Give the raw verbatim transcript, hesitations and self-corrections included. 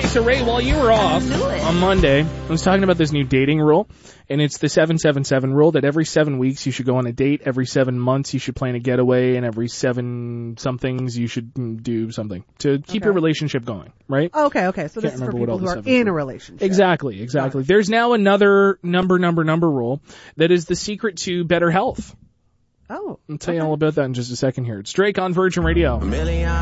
So, Ray, while you were off on Monday, I was talking about this new dating rule, and it's the seven seven seven rule that every seven weeks you should go on a date, every seven months you should plan a getaway, and every seven somethings you should do something to keep Okay. your relationship going, right? Oh, okay, okay. So Can't this is for remember what all people who the are seven in were. a relationship. Exactly, exactly. There's now another number, number, number rule that is the secret to better health. Oh. I'll tell you all about that in just a second here. It's Drake on Virgin Radio.